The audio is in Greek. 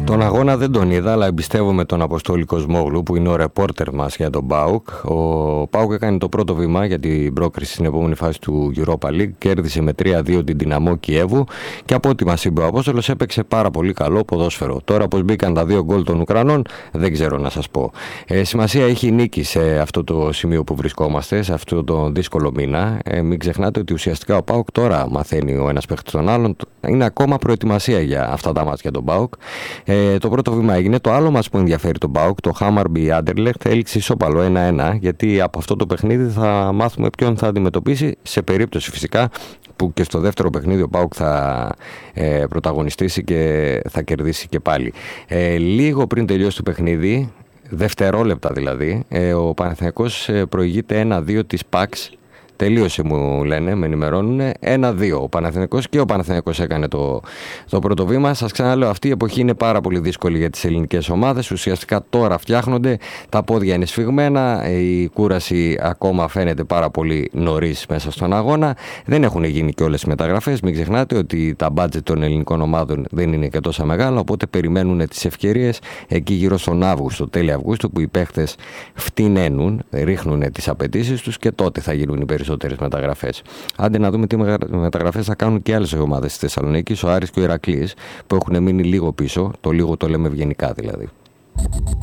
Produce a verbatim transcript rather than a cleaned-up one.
Τον αγώνα δεν τον είδα, αλλά εμπιστεύομαι τον Αποστόλη Κοσμόγλου που είναι ο ρεπόρτερ μας για τον ΠΑΟΚ. Ο ΠΑΟΚ έκανε το πρώτο βήμα για την πρόκριση στην επόμενη φάση του Europa League. Κέρδισε με τρία δύο την Δυναμό Κιέβου και από ό,τι μας είπε ο Απόστολος έπαιξε πάρα πολύ καλό ποδόσφαιρο. Τώρα πως μπήκαν τα δύο γκολ των Ουκρανών δεν ξέρω να σας πω. Ε, σημασία έχει η νίκη σε αυτό το σημείο που βρισκόμαστε, σε αυτό το δύσκολο μήνα. Ε, μην ξεχνάτε ότι ουσιαστικά ο ΠΑΟΚ τώρα μαθαίνει ο ένας παίχτης τον άλλον. Είναι ακόμα προετοιμασία για αυτά τα μάτια για τον ΠΑΟΚ. Ε, το πρώτο βήμα έγινε. Το άλλο μας που ενδιαφέρει τον ΠΑΟΚ, το Χάμαρμπι Άντερλεχτ, έληξε ισόπαλο ένα ένα, γιατί από αυτό το παιχνίδι θα μάθουμε ποιον θα αντιμετωπίσει, σε περίπτωση φυσικά που και στο δεύτερο παιχνίδι ο ΠΑΟΚ θα ε, πρωταγωνιστήσει και θα κερδίσει και πάλι. Ε, λίγο πριν τελειώσει το παιχνίδι, δευτερόλεπτα δηλαδή, ε, ο Παναθηναϊκός προηγείται ένα δύο της ΠΑΞ. Τελείωσε μου λένε, με ενημερώνουν, ένα δύο. Ο Παναθηναϊκός και ο Παναθηναϊκός έκανε το, το πρώτο βήμα. Σας ξαναλέω, αυτή η εποχή είναι πάρα πολύ δύσκολη για τις ελληνικές ομάδες. Ουσιαστικά τώρα φτιάχνονται, τα πόδια είναι σφιγμένα, η κούραση ακόμα φαίνεται πάρα πολύ νωρίς μέσα στον αγώνα. Δεν έχουν γίνει και όλες οι μεταγραφές. Μην ξεχνάτε ότι τα μπάτζετ των ελληνικών ομάδων δεν είναι και τόσα μεγάλα, οπότε περιμένουν τις ευκαιρίες εκεί γύρω στον Αύγουστο, τέλη Αυγούστου, που οι παίχτες φτηνένουν, ρίχνουν τις απαιτήσεις τους και τότε θα γίνουν οι περισσότερες μεταγραφές. Άντε να δούμε τι μεταγραφές θα κάνουν και άλλες ομάδες στη Θεσσαλονίκη, ο Άρης και ο Ηρακλής, που έχουν μείνει λίγο πίσω. Το λίγο το λέμε ευγενικά δηλαδή.